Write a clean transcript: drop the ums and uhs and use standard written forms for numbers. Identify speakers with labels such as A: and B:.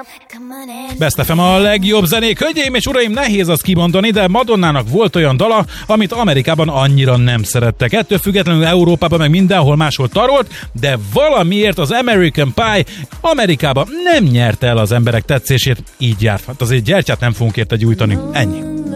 A: Best FM a legjobb zenék. Hölgyeim és uraim, nehéz azt kimondani, de Madonnának volt olyan dala, amit Amerikában annyira nem szerettek. Ettől függetlenül Európában meg mindenhol máshol tarolt, de valamiért az American Pie Amerikában nem nyerte el az emberek tetszését. Így járt. Hát azért gyertyát nem fogunk érte gyújtani. Ennyi.